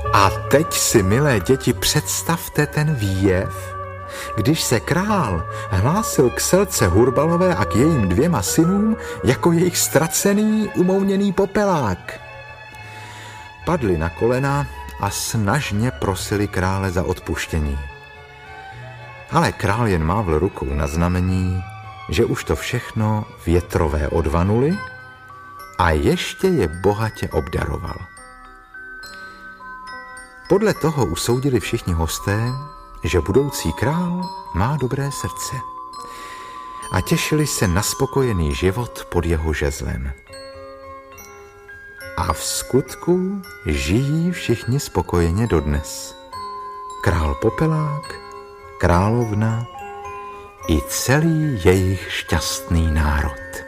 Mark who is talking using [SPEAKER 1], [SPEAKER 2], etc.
[SPEAKER 1] A teď si, milé děti, představte ten výjev, když se král hlásil k Selce Hurbalové a k jejím 2 synům jako jejich ztracený, umouněný popelák. Padli na kolena a snažně prosili krále za odpuštění. Ale král jen mávl rukou na znamení, že už to všechno větrové odvanuli a ještě je bohatě obdaroval. Podle toho usoudili všichni hosté, že budoucí král má dobré srdce a těšili se na spokojený život pod jeho žezlem. A v skutku žijí všichni spokojeně dodnes. Král Popelák, královna i celý jejich šťastný národ.